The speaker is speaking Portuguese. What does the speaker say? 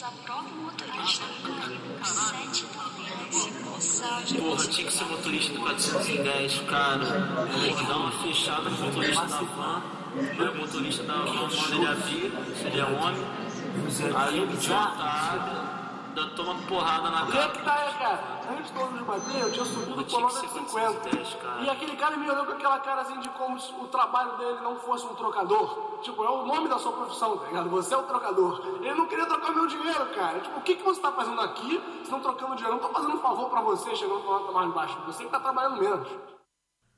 aprova o motorista do carro 710. Porra, tinha que ser motorista do 410, cara. Tem que dar uma fechada no motorista da van. Aí o motorista da van manda ele a vir, se ele é homem. Aí o idiota ainda toma porrada na O que cara. é que tá aí, cara? Antes de todos bater, eu tinha subido o Tinha que quilômetro ser 50. 410, cara. E aquele cara me olhou com aquela cara assim de como se o trabalho dele não fosse um trocador. Tipo, é o nome da sua profissão, tá ligado? Você é o trocador. Ele não queria trocar meu dinheiro, cara. Tipo, o que você tá fazendo aqui? Vocês estão trocando dinheiro. Eu não tô fazendo um favor pra você chegando com a nota mais baixa. Você que tá trabalhando menos.